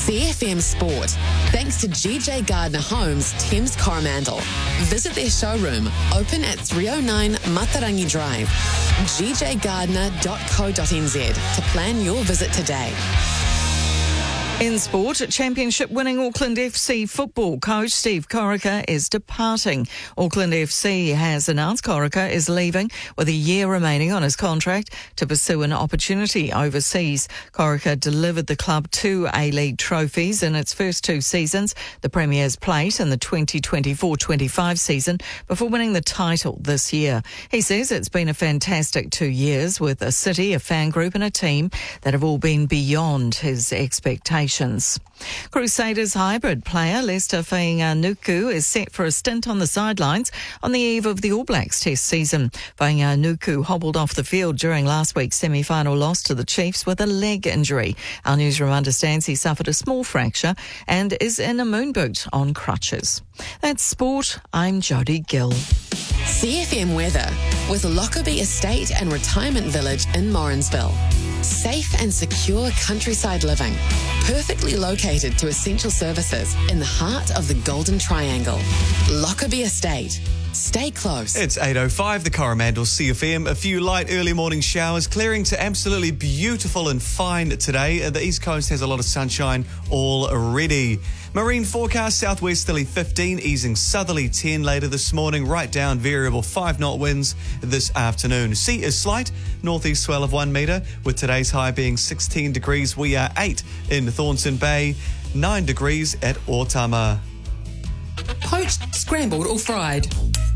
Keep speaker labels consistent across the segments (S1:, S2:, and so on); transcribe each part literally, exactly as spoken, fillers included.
S1: C F M Sport, thanks to G J Gardner Homes, Thames Coromandel. Visit their showroom, open at three oh nine Matarangi Drive, g j gardner dot co dot n z to plan your visit today.
S2: In sport, championship-winning Auckland F C football coach Steve Corica is departing. Auckland F C has announced Corica is leaving with a year remaining on his contract to pursue an opportunity overseas. Corica delivered the club two A-League trophies in its first two seasons, the Premier's Plate and the twenty twenty-four twenty-five season, before winning the title this year. He says it's been a fantastic two years with a city, a fan group and a team that have all been beyond his expectations. Crusaders hybrid player Lester Fainga'anuku is set for a stint on the sidelines on the eve of the All Blacks Test season. Fainga'anuku hobbled off the field during last week's semi-final loss to the Chiefs with a leg injury. Our newsroom understands he suffered a small fracture and is in a moon boot on crutches. That's sport. I'm Jodie Gill.
S1: C F M weather with Lockerbie Estate and Retirement Village in Morrinsville. Safe and secure countryside living, perfectly located to essential services in the heart of the Golden Triangle. Lockerbie Estate. Stay close.
S3: It's eight oh five, the Coromandel C F M. A few light early morning showers, clearing to absolutely beautiful and fine today. The East Coast has a lot of sunshine already. Marine forecast, southwesterly fifteen, easing southerly ten later this morning, right down variable five knot winds this afternoon. Sea is slight, northeast swell of one metre, with today's high being sixteen degrees. We are eight in Thornton Bay, nine degrees at Otama.
S4: Poached, scrambled or fried.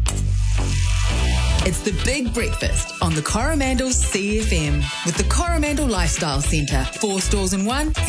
S4: It's the Big Breakfast on the Coromandel C F M with the Coromandel Lifestyle Centre. Four stores in one